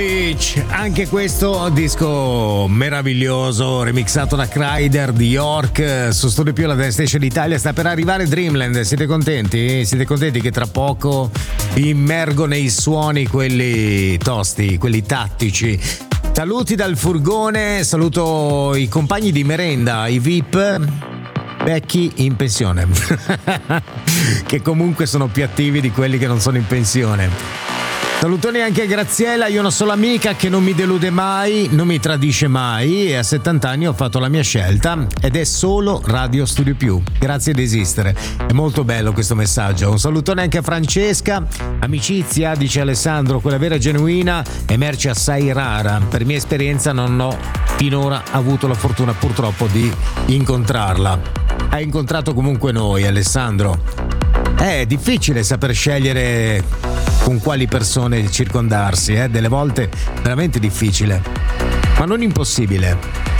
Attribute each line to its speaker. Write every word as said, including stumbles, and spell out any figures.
Speaker 1: Anche questo disco meraviglioso remixato da Kryder di York su Studio Più, la Dance Station Italia. Sta per arrivare Dreamland, siete contenti? Siete contenti che tra poco vi immergo nei suoni quelli tosti, quelli tattici? Saluti dal furgone, saluto i compagni di merenda, i V I P vecchi in pensione che comunque sono più attivi di quelli che non sono in pensione. Salutoni anche a Graziella, io ho una sola amica che non mi delude mai, non mi tradisce mai e a settanta anni ho fatto la mia scelta ed è solo Radio Studio Più. Grazie di esistere. È molto bello questo messaggio. Un salutone anche a Francesca. Amicizia, dice Alessandro, quella vera e genuina è merce assai rara. Per mia esperienza non ho finora avuto la fortuna purtroppo di incontrarla. Hai incontrato comunque noi, Alessandro. È difficile saper scegliere con quali persone circondarsi, eh? Delle volte veramente difficile, ma non impossibile.